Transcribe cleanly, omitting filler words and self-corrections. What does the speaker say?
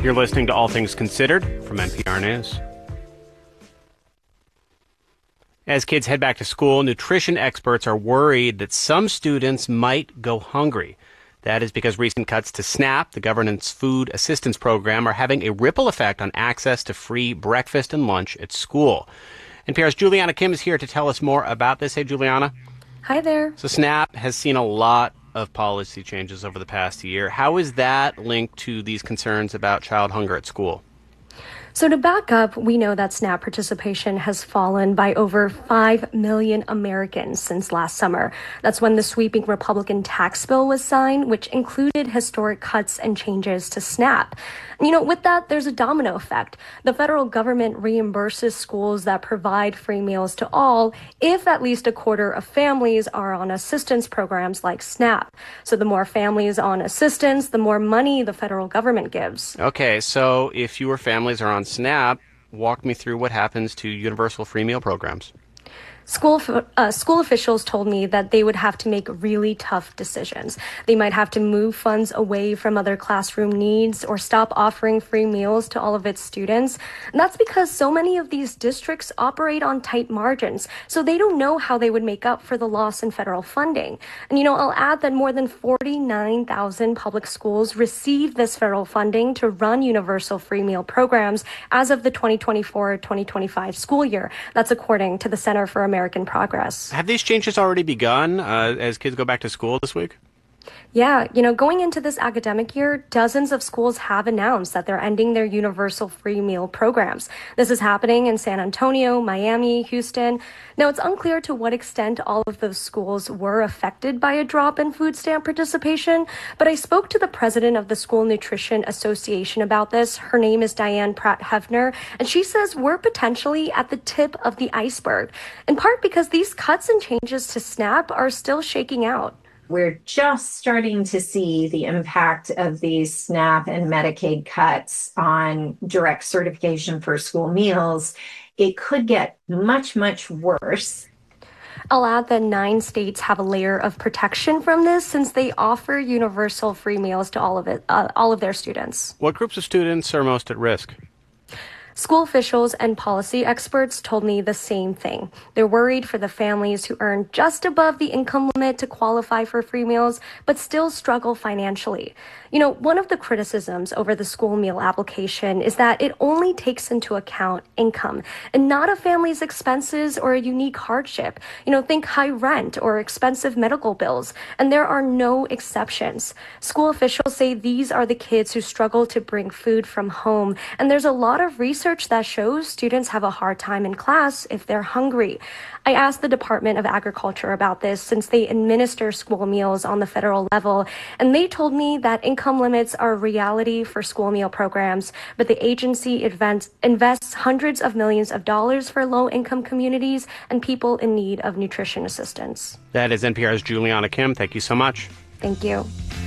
You're listening to All Things Considered from NPR News. As kids head back to school, nutrition experts are worried that some students might go hungry. That is because recent cuts to SNAP, the government's food assistance program, are having a ripple effect on access to free breakfast and lunch at school. NPR's Juliana Kim is here to tell us more about this. Hey, Juliana. Hi there. So SNAP has seen a lot of policy changes over the past year. How is that linked to these concerns about child hunger at school? So to back up, we know that SNAP participation has fallen by over 5 million Americans since last summer. That's when the sweeping Republican tax bill was signed, which included historic cuts and changes to SNAP. With that, there's a domino effect. The federal government reimburses schools that provide free meals to all if at least a quarter of families are on assistance programs like SNAP. So the more families on assistance, the more money the federal government gives. Okay, so if fewer families are on SNAP, walk me through what happens to universal free meal programs. School officials told me that they would have to make really tough decisions. They might have to move funds away from other classroom needs or stop offering free meals to all of its students. And that's because so many of these districts operate on tight margins, so they don't know how they would make up for the loss in federal funding. And I'll add that more than 49,000 public schools receive this federal funding to run universal free meal programs as of the 2024-2025 school year. That's according to the Center for American Progress. Have these changes already begun as kids go back to school this week? Yeah, going into this academic year, dozens of schools have announced that they're ending their universal free meal programs. This is happening in San Antonio, Miami, Houston. Now, it's unclear to what extent all of those schools were affected by a drop in food stamp participation, but I spoke to the president of the School Nutrition Association about this. Her name is Diane Pratt-Hefner, and she says we're potentially at the tip of the iceberg, in part because these cuts and changes to SNAP are still shaking out. We're just starting to see the impact of these SNAP and Medicaid cuts on direct certification for school meals. It could get much, much worse. I'll add that 9 states have a layer of protection from this since they offer universal free meals to all of their students. What groups of students are most at risk? School officials and policy experts told me the same thing. They're worried for the families who earn just above the income limit to qualify for free meals, but still struggle financially. One of the criticisms over the school meal application is that it only takes into account income and not a family's expenses or a unique hardship. Think high rent or expensive medical bills, and there are no exceptions. School officials say these are the kids who struggle to bring food from home, and there's a lot of research that shows students have a hard time in class if they're hungry. I asked the Department of Agriculture about this since they administer school meals on the federal level, and they told me that income limits are a reality for school meal programs, but the agency invests hundreds of millions of dollars for low-income communities and people in need of nutrition assistance. That is NPR's Juliana Kim. Thank you so much. Thank you.